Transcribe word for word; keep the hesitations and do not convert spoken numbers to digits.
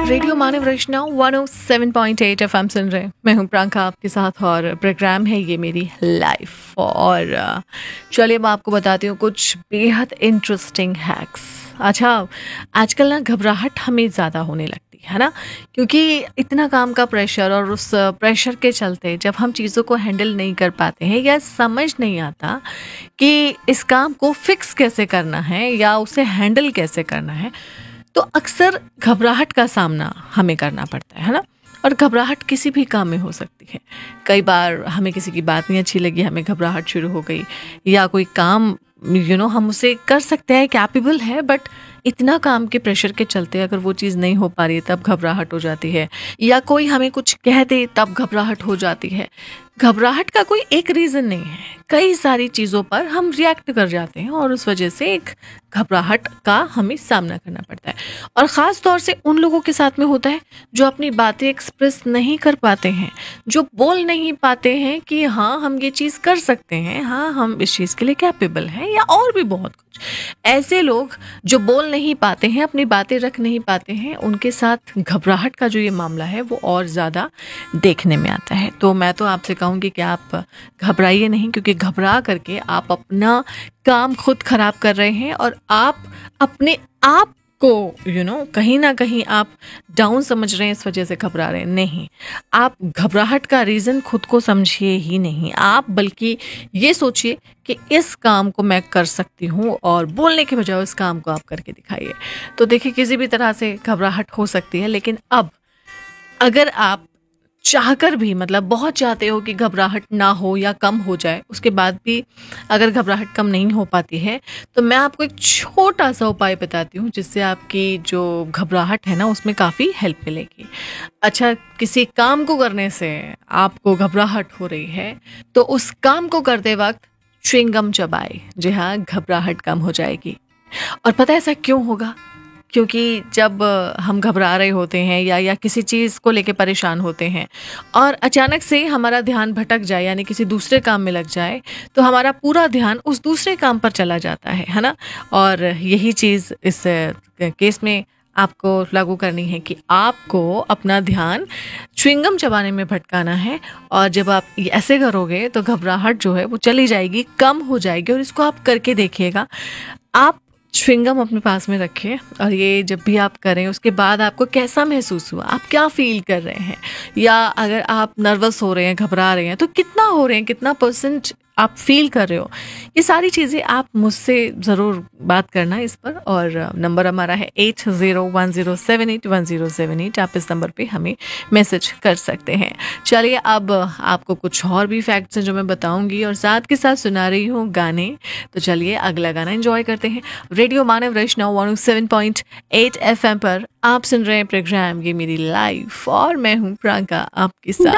Radio मानव रचना one O seven point eight F M सुन रहे हैं। मैं हूं प्रियंका आपके साथ और प्रोग्राम है ये मेरी लाइफ। और अ, चलिए मैं आपको बताती हूँ कुछ बेहद इंटरेस्टिंग हैक्स। अच्छा, आजकल ना घबराहट हमें ज़्यादा होने लगती है ना, क्योंकि इतना काम का प्रेशर और उस प्रेशर के चलते जब हम चीज़ों को हैंडल नहीं कर पाते हैं या समझ नहीं आता कि इस काम को फिक्स कैसे करना है या उसे हैंडल कैसे करना है, तो अक्सर घबराहट का सामना हमें करना पड़ता है ना। और घबराहट किसी भी काम में हो सकती है। कई बार हमें किसी की बात नहीं अच्छी लगी, हमें घबराहट शुरू हो गई, या कोई काम यू नो हम उसे कर सकते हैं, कैपेबल है, बट इतना काम के प्रेशर के चलते अगर वो चीज़ नहीं हो पा रही है तब घबराहट हो जाती है। या कोई हमें कुछ कह दे तब घबराहट हो जाती है। घबराहट का कोई एक रीज़न नहीं है, कई सारी चीज़ों पर हम रिएक्ट कर जाते हैं और उस वजह से एक घबराहट का हमें सामना करना पड़ता है। और ख़ास तौर से उन लोगों के साथ में होता है जो अपनी बातें एक्सप्रेस नहीं कर पाते हैं, जो बोल नहीं पाते हैं कि हाँ हम ये चीज़ कर सकते हैं, हाँ हम इस चीज़ के लिए कैपेबल हैं, या और भी बहुत कुछ। ऐसे लोग जो बोल नहीं पाते हैं, अपनी बातें रख नहीं पाते हैं, उनके साथ घबराहट का जो ये मामला है वो और ज़्यादा देखने में आता है। तो मैं तो आपसे कहूँगी कि आप घबराइए नहीं, क्योंकि घबरा करके आप अपना काम खुद खराब कर रहे हैं और आप अपने आप को यू नो कहीं ना कहीं आप डाउन समझ रहे हैं, इस वजह से घबरा रहे हैं। नहीं, आप घबराहट का रीज़न खुद को समझिए ही नहीं, आप बल्कि ये सोचिए कि इस काम को मैं कर सकती हूँ, और बोलने के बजाय उस काम को आप करके दिखाइए। तो देखिए, किसी भी तरह से घबराहट हो सकती है, लेकिन अब अगर आप चाहकर भी, मतलब बहुत चाहते हो कि घबराहट ना हो या कम हो जाए, उसके बाद भी अगर घबराहट कम नहीं हो पाती है, तो मैं आपको एक छोटा सा उपाय बताती हूँ जिससे आपकी जो घबराहट है ना उसमें काफ़ी हेल्प मिलेगी। अच्छा, किसी काम को करने से आपको घबराहट हो रही है तो उस काम को करते वक्त च्युइंगम चबाए। जी हाँ, घबराहट कम हो जाएगी। और पता है ऐसा क्यों होगा? क्योंकि जब अ, हम घबरा रहे होते हैं या या किसी चीज़ को लेके परेशान होते हैं और अचानक से हमारा ध्यान भटक जाए, यानी किसी दूसरे काम में लग जाए, तो हमारा पूरा ध्यान उस दूसरे काम पर चला जाता है है ना। और यही चीज़ इस अ, केस में आपको लागू करनी है कि आपको अपना ध्यान च्युइंगम चबाने में भटकाना है। और जब आप ये ऐसे करोगे तो घबराहट जो है वो चली जाएगी, कम हो जाएगी। और इसको आप करके देखिएगा। आप च्युइंगम अपने पास में रखिए और ये जब भी आप करें उसके बाद आपको कैसा महसूस हुआ, आप क्या फील कर रहे हैं, या अगर आप नर्वस हो रहे हैं, घबरा रहे हैं, तो कितना हो रहे हैं, कितना परसेंट आप फील कर रहे हो, ये सारी चीज़ें आप मुझसे ज़रूर बात करना इस पर। और नंबर हमारा है eight zero one zero seven eight one zero seven eight. आप इस नंबर पे हमें मैसेज कर सकते हैं। चलिए, अब आपको कुछ और भी फैक्ट्स हैं जो मैं बताऊंगी और साथ के साथ सुना रही हूँ गाने। तो चलिए अगला गाना एंजॉय करते हैं। रेडियो मानव रचना one O seven point eight F M पर आप सुन रहे हैं प्रोग्राम ये मेरी लाइफ, और मैं हूँ प्रियंका आपके साथ।